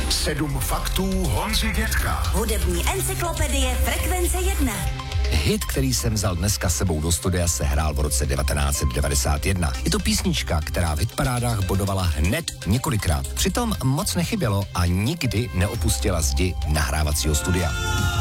7 faktů Honzy Dětka. Hudební encyklopedie Frekvence 1. Hit, který jsem vzal dneska sebou do studia, se hrál v roce 1991. Je to písnička, která v hitparádách bodovala hned několikrát. Přitom moc nechybělo a nikdy neopustila zdi nahrávacího studia.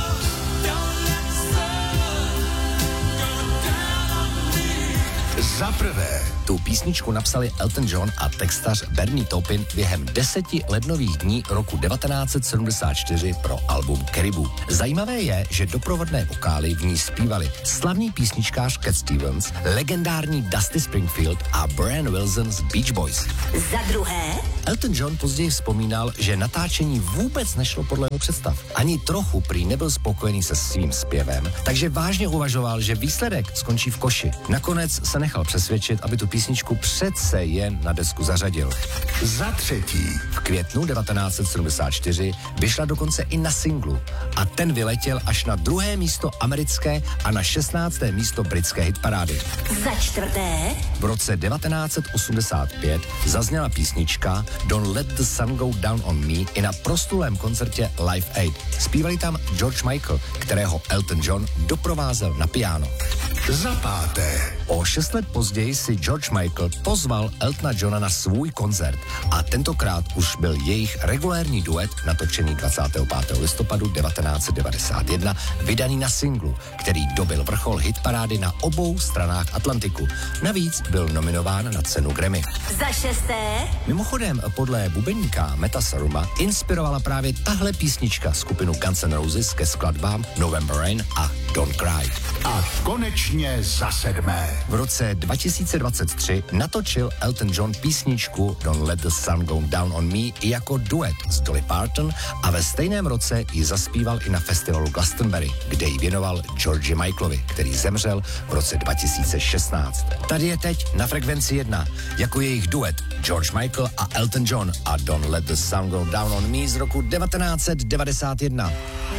Za prvé. Tu písničku napsali Elton John a textař Bernie Taupin během 10 lednových dní roku 1974 pro album Caribou. Zajímavé je, že doprovodné vokály v ní zpívali slavný písničkář Cat Stevens, legendární Dusty Springfield a Brian Wilson z Beach Boys. Za druhé. Elton John později vzpomínal, že natáčení vůbec nešlo podle jeho představ. Ani trochu prý nebyl spokojený se svým zpěvem, takže vážně uvažoval, že výsledek skončí v koši. Nakonec se nechal přesvědčit, aby tu písničku přece jen na desku zařadil. Za třetí. V květnu 1974 vyšla dokonce i na singlu a ten vyletěl až na 2. místo americké a na 16. místo britské hitparády. Za čtvrté. V roce 1985 zazněla písnička Don't Let the Sun Go Down on Me i na proslulém koncertě Live Aid. Zpívali tam George Michael, kterého Elton John doprovázel na piano. Za páté. O 6 let později si George Michael pozval Eltona Johna na svůj koncert a tentokrát už byl jejich regulérní duet natočený 25. listopadu 1991 vydaný na singlu, který dobil vrchol hitparády na obou stranách Atlantiku. Navíc byl nominován na cenu Grammy. Za šesté. Mimochodem, podle bubeníka Metta Saruma inspirovala právě tahle písnička skupinu Guns N' Roses ke skladbám November Rain a Don't Cry. A konečně za sedmé. V roce 2023 natočil Elton John písničku Don't Let the Sun Go Down on Me i jako duet s Dolly Parton a ve stejném roce ji zaspíval i na festivalu Glastonbury, kde ji věnoval Georgi Michaelovi, který zemřel v roce 2016. Tady je teď na Frekvenci 1 jako jejich duet George Michael a Elton John a Don't Let the Sun Go Down on Me z roku 1991.